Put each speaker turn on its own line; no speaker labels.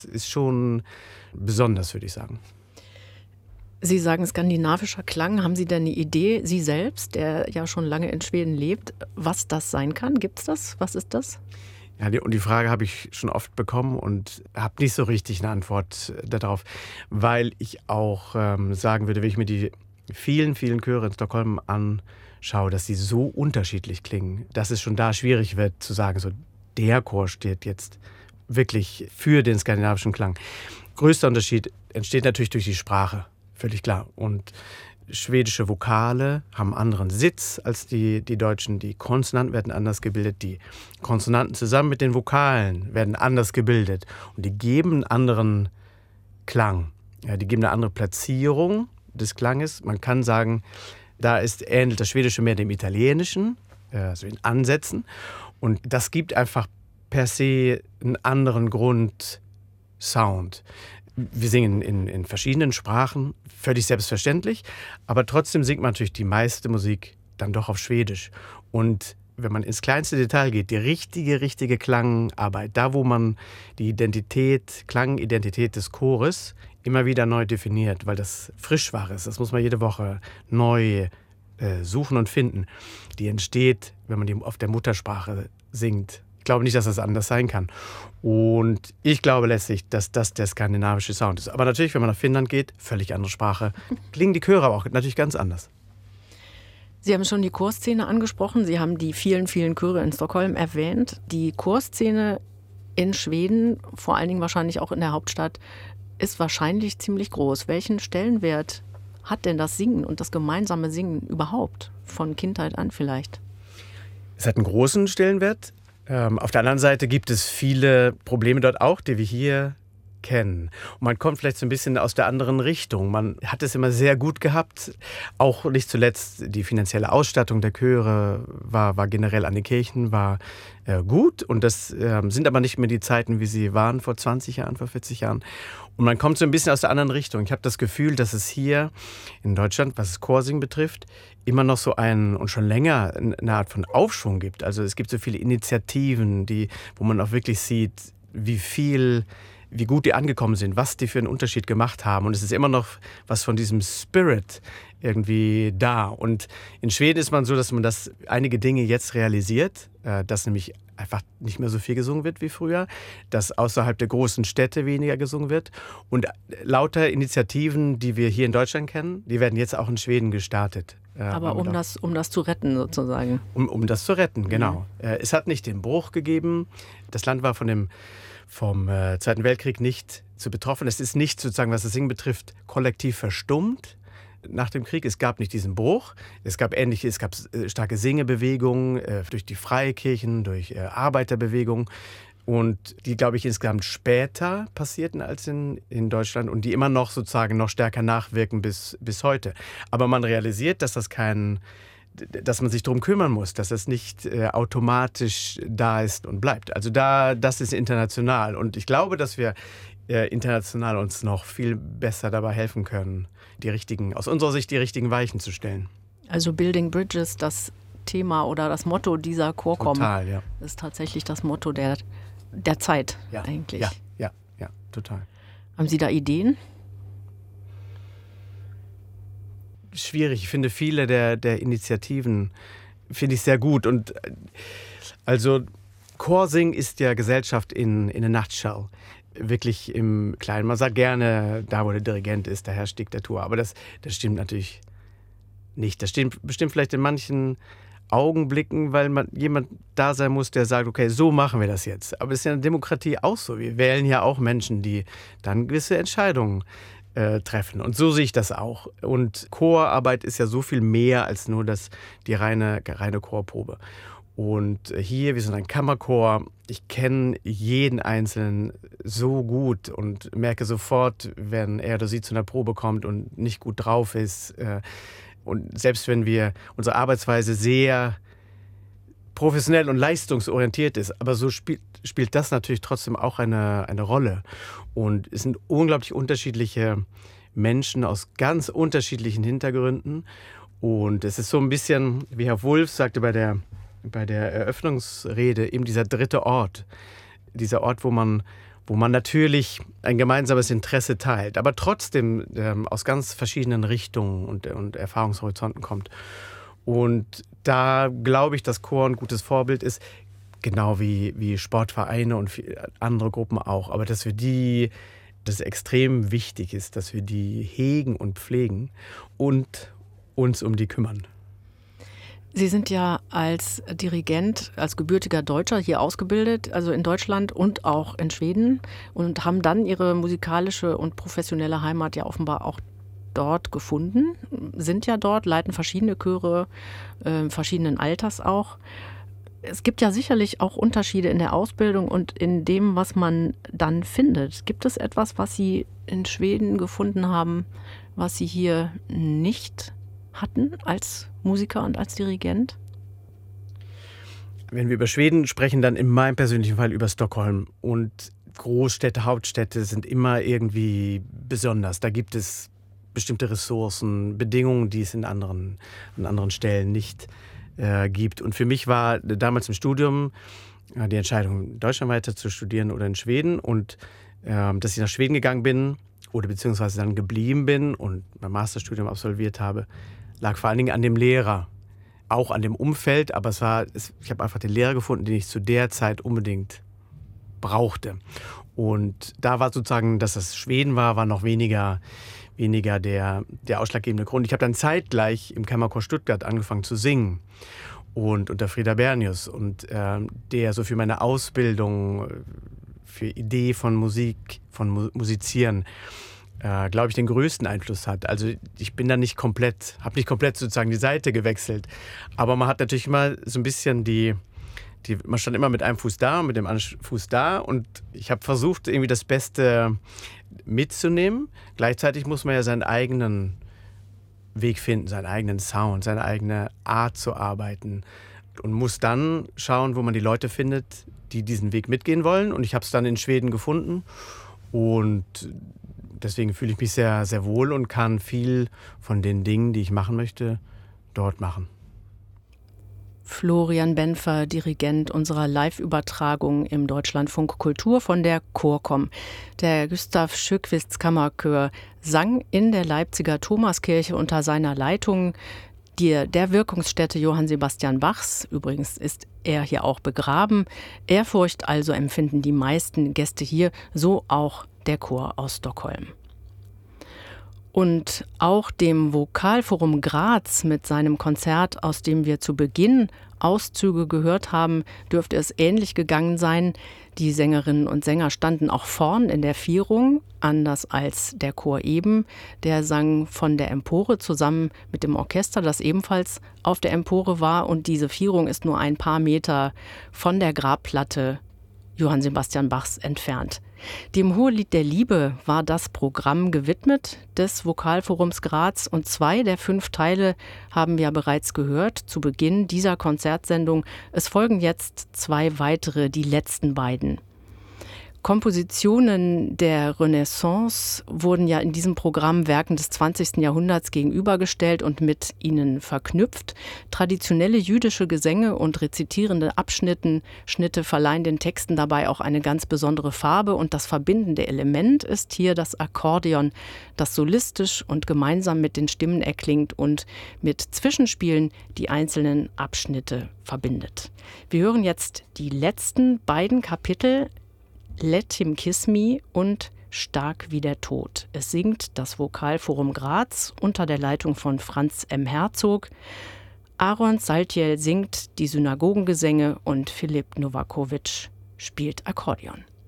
ist schon besonders, würde ich sagen.
Sie sagen skandinavischer Klang. Haben Sie denn eine Idee, Sie selbst, der ja schon lange in Schweden lebt, was das sein kann? Gibt's das? Was ist das?
Ja, und die Frage habe ich schon oft bekommen und habe nicht so richtig eine Antwort darauf, weil ich auch sagen würde, wenn ich mir die vielen, vielen Chöre in Stockholm anschaue, dass sie so unterschiedlich klingen, dass es schon da schwierig wird zu sagen, so der Chor steht jetzt wirklich für den skandinavischen Klang. Größter Unterschied entsteht natürlich durch die Sprache, völlig klar. Und schwedische Vokale haben einen anderen Sitz als die deutschen. Die Konsonanten werden anders gebildet. Die Konsonanten zusammen mit den Vokalen werden anders gebildet. Und die geben einen anderen Klang. Ja, die geben eine andere Platzierung des Klanges. Man kann sagen, da ähnelt das Schwedische mehr dem Italienischen, also in Ansätzen. Und das gibt einfach per se einen anderen Grundsound. Wir singen in verschiedenen Sprachen, völlig selbstverständlich, aber trotzdem singt man natürlich die meiste Musik dann doch auf Schwedisch. Und wenn man ins kleinste Detail geht, die richtige Klangarbeit, da wo man die Klangidentität des Chores immer wieder neu definiert, weil das Frischware ist, das muss man jede Woche neu suchen und finden, die entsteht, wenn man die auf der Muttersprache singt. Ich glaube nicht, dass das anders sein kann. Und ich glaube letztlich, dass das der skandinavische Sound ist. Aber natürlich, wenn man nach Finnland geht, völlig andere Sprache, klingen die Chöre aber auch natürlich ganz anders.
Sie haben schon die Chorszene angesprochen. Sie haben die vielen, vielen Chöre in Stockholm erwähnt. Die Chorszene in Schweden, vor allen Dingen wahrscheinlich auch in der Hauptstadt, ist wahrscheinlich ziemlich groß. Welchen Stellenwert hat denn das Singen und das gemeinsame Singen überhaupt? Von Kindheit an vielleicht?
Es hat einen großen Stellenwert. Auf der anderen Seite gibt es viele Probleme dort auch, die wir hier kennen. Und man kommt vielleicht so ein bisschen aus der anderen Richtung. Man hat es immer sehr gut gehabt. Auch nicht zuletzt die finanzielle Ausstattung der Chöre war generell an den Kirchen war gut. Und das sind aber nicht mehr die Zeiten, wie sie waren vor 20 Jahren, vor 40 Jahren. Und man kommt so ein bisschen aus der anderen Richtung. Ich habe das Gefühl, dass es hier in Deutschland, was das Chorsingen betrifft, immer noch so und schon länger eine Art von Aufschwung gibt. Also es gibt so viele Initiativen, wo man auch wirklich sieht, wie gut die angekommen sind, was die für einen Unterschied gemacht haben. Und es ist immer noch was von diesem Spirit irgendwie da. Und in Schweden ist man so, dass man einige Dinge jetzt realisiert, dass nämlich einfach nicht mehr so viel gesungen wird wie früher, dass außerhalb der großen Städte weniger gesungen wird. Und lauter Initiativen, die wir hier in Deutschland kennen, die werden jetzt auch in Schweden gestartet.
Aber um das zu retten sozusagen.
Um das zu retten, genau. Es hat nicht den Bruch gegeben. Das Land war vom Zweiten Weltkrieg nicht zu betroffen. Es ist nicht sozusagen, was das Singen betrifft, kollektiv verstummt nach dem Krieg. Es gab nicht diesen Bruch. Es gab starke Singebewegungen durch die Freikirchen, durch Arbeiterbewegungen. Und die, glaube ich, insgesamt später passierten als in Deutschland und die immer noch sozusagen noch stärker nachwirken bis heute. Aber man realisiert, dass man sich darum kümmern muss, dass das nicht automatisch da ist und bleibt. Also das ist international. Und ich glaube, dass wir international uns noch viel besser dabei helfen können, aus unserer Sicht die richtigen Weichen zu stellen.
Also Building Bridges, das Thema oder das Motto dieser Chorkom.
Total, ja.
Ist tatsächlich das Motto der Zeit eigentlich.
Ja, total.
Haben Sie da Ideen?
Schwierig. Ich finde viele der Initiativen finde ich sehr gut. Und also Chorsing ist ja Gesellschaft in a nutshell. Wirklich im Kleinen. Man sagt gerne, da wo der Dirigent ist, da herrscht Diktatur. Aber das stimmt natürlich nicht. Das stimmt bestimmt vielleicht in manchen Augenblicken, weil jemand da sein muss, der sagt, okay, so machen wir das jetzt. Aber es ist ja eine Demokratie auch so. Wir wählen ja auch Menschen, die dann gewisse Entscheidungen treffen. Und so sehe ich das auch. Und Chorarbeit ist ja so viel mehr als nur die reine Chorprobe. Und hier, wir sind ein Kammerchor. Ich kenne jeden Einzelnen so gut und merke sofort, wenn er oder sie zu einer Probe kommt und nicht gut drauf ist. Und selbst wenn unsere Arbeitsweise sehr professionell und leistungsorientiert ist, aber so spielt das natürlich trotzdem auch eine Rolle. Und es sind unglaublich unterschiedliche Menschen aus ganz unterschiedlichen Hintergründen. Und es ist so ein bisschen, wie Herr Wulff sagte bei der Eröffnungsrede, eben dieser dritte Ort. Dieser Ort, wo man wo man natürlich ein gemeinsames Interesse teilt, aber trotzdem aus ganz verschiedenen Richtungen und Erfahrungshorizonten kommt. Und da glaube ich, dass Chor ein gutes Vorbild ist, genau wie Sportvereine und andere Gruppen auch, aber dass es extrem wichtig ist, dass wir die hegen und pflegen und uns um die kümmern.
Sie sind ja als Dirigent, als gebürtiger Deutscher hier ausgebildet, also in Deutschland und auch in Schweden, und haben dann Ihre musikalische und professionelle Heimat ja offenbar auch dort gefunden, sind ja dort, leiten verschiedene Chöre, verschiedenen Alters auch. Es gibt ja sicherlich auch Unterschiede in der Ausbildung und in dem, was man dann findet. Gibt es etwas, was Sie in Schweden gefunden haben, was Sie hier nicht hatten als Musiker und als Dirigent?
Wenn wir über Schweden sprechen, dann in meinem persönlichen Fall über Stockholm. Und Großstädte, Hauptstädte sind immer irgendwie besonders. Da gibt es bestimmte Ressourcen, Bedingungen, die es an anderen Stellen nicht gibt. Und für mich war damals im Studium die Entscheidung, in Deutschland weiter zu studieren oder in Schweden. Und dass ich nach Schweden gegangen bin oder beziehungsweise dann geblieben bin und mein Masterstudium absolviert habe, lag vor allen Dingen an dem Lehrer. Auch an dem Umfeld, aber ich habe einfach den Lehrer gefunden, den ich zu der Zeit unbedingt brauchte. Und da war sozusagen, dass das Schweden war noch weniger der ausschlaggebende Grund. Ich habe dann zeitgleich im Kammerchor Stuttgart angefangen zu singen und unter Frieda Bernius und der so für meine Ausbildung, für Idee von Musik, von Musizieren, glaube ich, den größten Einfluss hat. Also ich bin da habe nicht komplett sozusagen die Seite gewechselt, aber man hat natürlich immer so ein bisschen man stand immer mit einem Fuß da und mit dem anderen Fuß da und ich habe versucht, irgendwie das Beste mitzunehmen. Gleichzeitig muss man ja seinen eigenen Weg finden, seinen eigenen Sound, seine eigene Art zu arbeiten und muss dann schauen, wo man die Leute findet, die diesen Weg mitgehen wollen. Und ich habe es dann in Schweden gefunden und deswegen fühle ich mich sehr, sehr wohl und kann viel von den Dingen, die ich machen möchte, dort machen.
Florian Benfer, Dirigent unserer Live-Übertragung im Deutschlandfunk Kultur von der Chorkom. Der Gustav Sjökvists Kammerchor sang in der Leipziger Thomaskirche unter seiner Leitung, der Wirkungsstätte Johann Sebastian Bachs. Übrigens ist er hier auch begraben. Ehrfurcht also empfinden die meisten Gäste hier, so auch der Chor aus Stockholm. Und auch dem Vokalforum Graz mit seinem Konzert, aus dem wir zu Beginn Auszüge gehört haben, dürfte es ähnlich gegangen sein. Die Sängerinnen und Sänger standen auch vorn in der Vierung, anders als der Chor eben. Der sang von der Empore zusammen mit dem Orchester, das ebenfalls auf der Empore war. Und diese Vierung ist nur ein paar Meter von der Grabplatte Johann Sebastian Bachs entfernt. Dem Hohelied der Liebe war das Programm gewidmet des Vokalforums Graz und 2 der 5 Teile haben wir bereits gehört zu Beginn dieser Konzertsendung. Es folgen jetzt 2 weitere, die letzten beiden. Kompositionen der Renaissance wurden ja in diesem Programm Werken des 20. Jahrhunderts gegenübergestellt und mit ihnen verknüpft. Traditionelle jüdische Gesänge und rezitierende Schnitte verleihen den Texten dabei auch eine ganz besondere Farbe und das verbindende Element ist hier das Akkordeon, das solistisch und gemeinsam mit den Stimmen erklingt und mit Zwischenspielen die einzelnen Abschnitte verbindet. Wir hören jetzt die letzten beiden Kapitel Let Him Kiss Me und Stark wie der Tod. Es singt das Vokalforum Graz unter der Leitung von Franz M. Herzog. Aaron Saltiel singt die Synagogengesänge und Philipp Novakovic spielt Akkordeon.